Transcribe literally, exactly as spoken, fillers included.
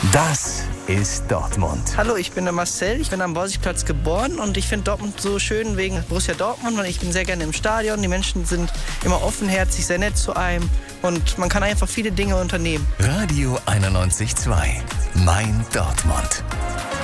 Das ist Dortmund. Hallo, ich bin der Marcel, ich bin am Borsigplatz geboren und ich finde Dortmund so schön wegen Borussia Dortmund, weil ich bin sehr gerne im Stadion. Die Menschen sind immer offenherzig, sehr nett zu einem und man kann einfach viele Dinge unternehmen. Radio einundneunzig Komma zwei. Mein Dortmund.